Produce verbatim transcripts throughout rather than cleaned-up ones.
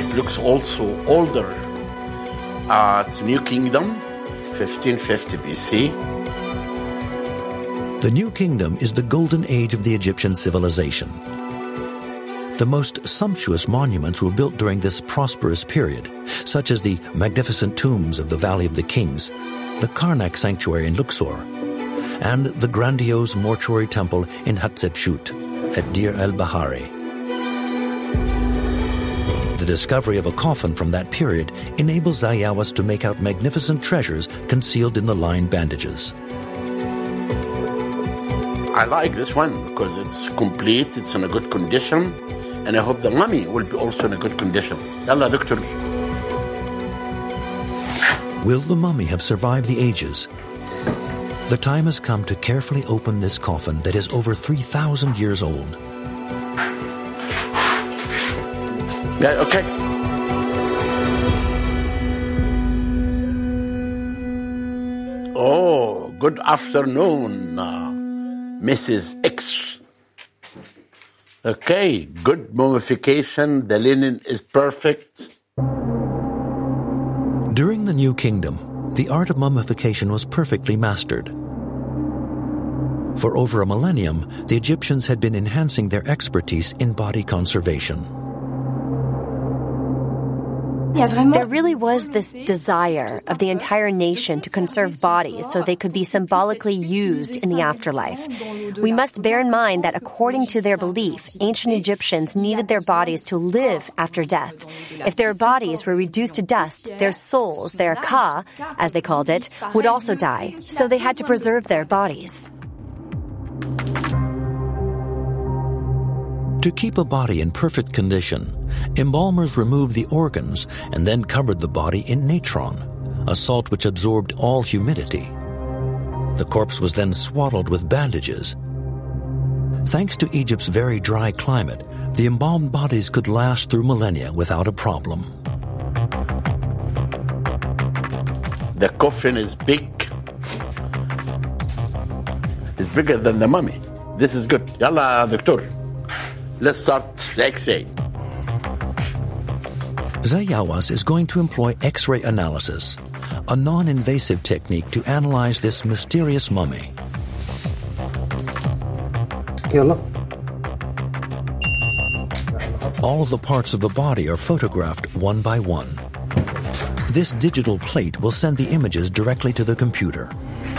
it looks also older. Uh, it's New Kingdom, fifteen fifty B C. The New Kingdom is the golden age of the Egyptian civilization. The most sumptuous monuments were built during this prosperous period, such as the magnificent tombs of the Valley of the Kings, the Karnak Sanctuary in Luxor, and the grandiose mortuary temple in Hatshepsut at Deir el-Bahari. The discovery of a coffin from that period enables Zayawas to make out magnificent treasures concealed in the lined bandages. I like this one because it's complete, it's in a good condition, and I hope the mummy will be also in a good condition. Yalla, doctor. Will the mummy have survived the ages? The time has come to carefully open this coffin that is over three thousand years old. Yeah, okay. Oh, good afternoon, uh, Missus X. Okay, good mummification. The linen is perfect. During the New Kingdom, the art of mummification was perfectly mastered. For over a millennium, the Egyptians had been enhancing their expertise in body conservation. There really was this desire of the entire nation to conserve bodies so they could be symbolically used in the afterlife. We must bear in mind that according to their belief, ancient Egyptians needed their bodies to live after death. If their bodies were reduced to dust, their souls, their ka, as they called it, would also die. So they had to preserve their bodies. To keep a body in perfect condition, embalmers removed the organs and then covered the body in natron, a salt which absorbed all humidity. The corpse was then swaddled with bandages. Thanks to Egypt's very dry climate, the embalmed bodies could last through millennia without a problem. The coffin is big. It's bigger than the mummy. This is good. Yalla, doctor. Let's start the X-ray. Zayawas is going to employ X-ray analysis, a non-invasive technique to analyze this mysterious mummy. Yalla. All of the parts of the body are photographed one by one. This digital plate will send the images directly to the computer.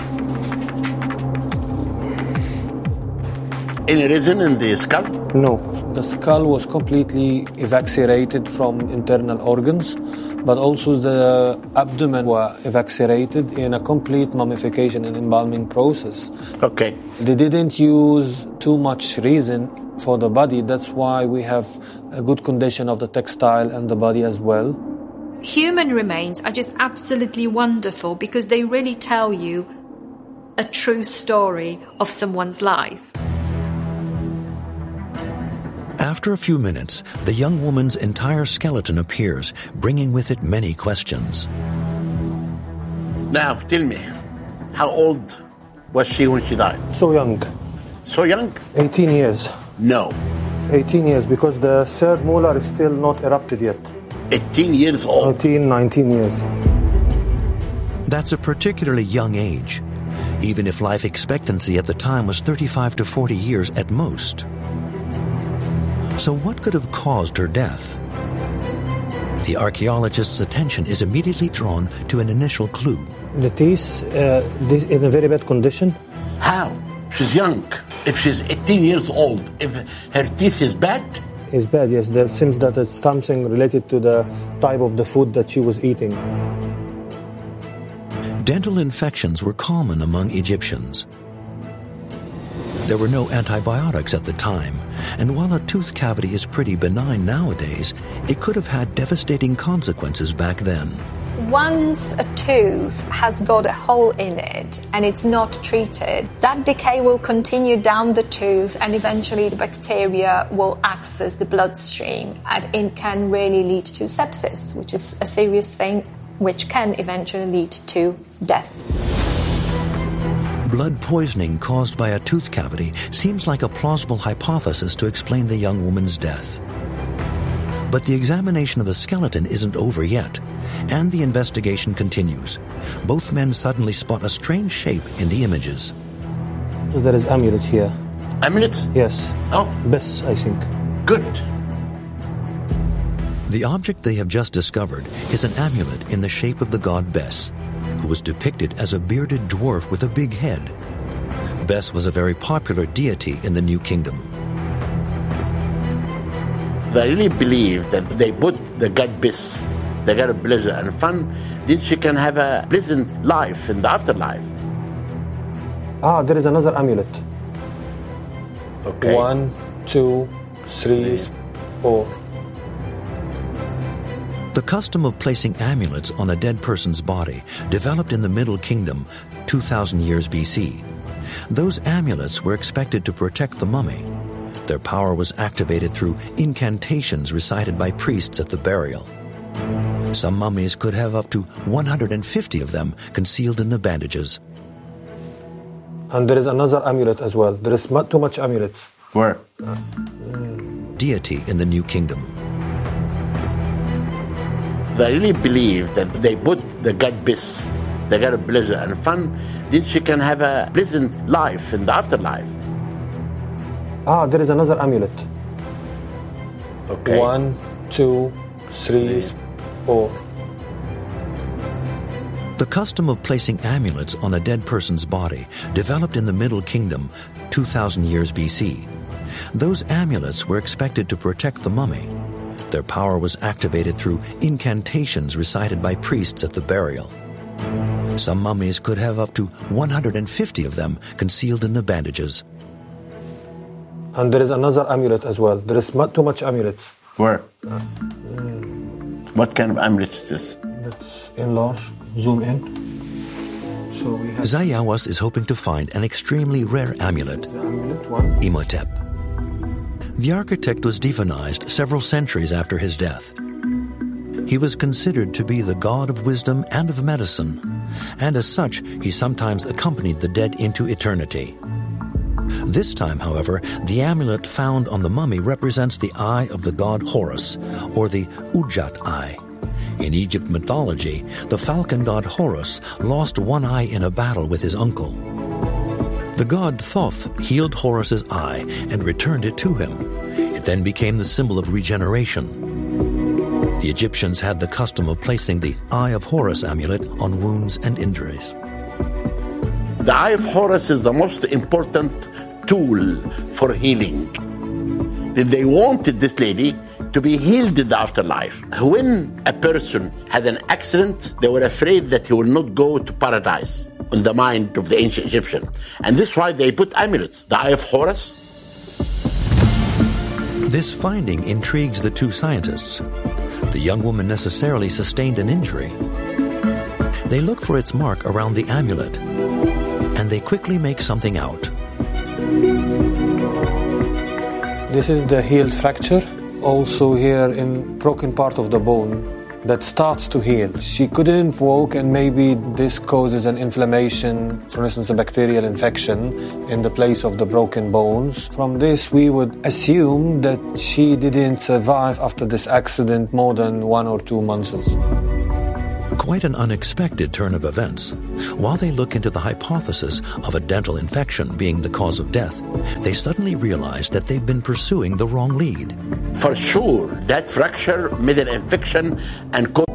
Any reason in the skull? No. The skull was completely evacuated from internal organs, but also the abdomen were evacuated in a complete mummification and embalming process. Okay. They didn't use too much resin for the body. That's why we have a good condition of the textile and the body as well. Human remains are just absolutely wonderful because they really tell you a true story of someone's life. After a few minutes, the young woman's entire skeleton appears, bringing with it many questions. Now, tell me, how old was she when she died? So young. So young? eighteen years. No. eighteen years, because the third molar is still not erupted yet. eighteen years old? eighteen, nineteen years. That's a particularly young age, even if life expectancy at the time was thirty-five to forty years at most. So what could have caused her death? The archaeologist's attention is immediately drawn to an initial clue. The teeth uh, this in a very bad condition. How? She's young. If she's eighteen years old, if her teeth is bad? Is bad, yes. There seems that it's something related to the type of the food that she was eating. Dental infections were common among Egyptians. There were no antibiotics at the time, and while a tooth cavity is pretty benign nowadays, it could have had devastating consequences back then. Once a tooth has got a hole in it and it's not treated, that decay will continue down the tooth and eventually the bacteria will access the bloodstream and it can really lead to sepsis, which is a serious thing which can eventually lead to death. Blood poisoning caused by a tooth cavity seems like a plausible hypothesis to explain the young woman's death. But the examination of the skeleton isn't over yet, and the investigation continues. Both men suddenly spot a strange shape in the images. So there is amulet here. Amulet? Yes. Oh. Bes, I think. Good. The object they have just discovered is an amulet in the shape of the god Bes, who was depicted as a bearded dwarf with a big head. Bes was a very popular deity in the New Kingdom. They really believe that they put the god Bes, the god of pleasure and fun, then she can have a pleasant life in the afterlife. Ah, there is another amulet. Okay. One, two, three, four. The custom of placing amulets on a dead person's body developed in the Middle Kingdom two thousand years B C. Those amulets were expected to protect the mummy. Their power was activated through incantations recited by priests at the burial. Some mummies could have up to one hundred fifty of them concealed in the bandages. And there is another amulet as well. There is too much amulets. Where? Uh, mm. Deity in the New Kingdom. They really believe that they put the god Bes, the god of pleasure and fun, then she can have a pleasant life in the afterlife. Ah, there is another amulet. Okay. One, two, three, four. The custom of placing amulets on a dead person's body developed in the Middle Kingdom two thousand years B C. Those amulets were expected to protect the mummy. Their power was activated through incantations recited by priests at the burial. Some mummies could have up to one hundred fifty of them concealed in the bandages. And there is another amulet as well. There is too much amulets. Where? Uh, mm. What kind of amulet is this? Let's enlarge, zoom in. So we have Zayawas is hoping to find an extremely rare amulet, amulet one. Imhotep. The architect was divinized several centuries after his death. He was considered to be the god of wisdom and of medicine, and as such, he sometimes accompanied the dead into eternity. This time, however, the amulet found on the mummy represents the eye of the god Horus, or the Udjat eye. In Egypt mythology, the falcon god Horus lost one eye in a battle with his uncle. The god Thoth healed Horus's eye and returned it to him. It then became the symbol of regeneration. The Egyptians had the custom of placing the Eye of Horus amulet on wounds and injuries. The Eye of Horus is the most important tool for healing. They wanted this lady to be healed in the afterlife. When a person had an accident, they were afraid that he will not go to paradise in the mind of the ancient Egyptian. And this is why they put amulets. The Eye of Horus. This finding intrigues the two scientists. The young woman necessarily sustained an injury. They look for its mark around the amulet, and they quickly make something out. This is the healed fracture. Also here in broken part of the bone that starts to heal. She couldn't walk, and maybe this causes an inflammation, for instance a bacterial infection in the place of the broken bones. From this we would assume that she didn't survive after this accident more than one or two months. Quite an unexpected turn of events. While they look into the hypothesis of a dental infection being the cause of death, they suddenly realize that they've been pursuing the wrong lead. For sure, that fracture made an infection and caused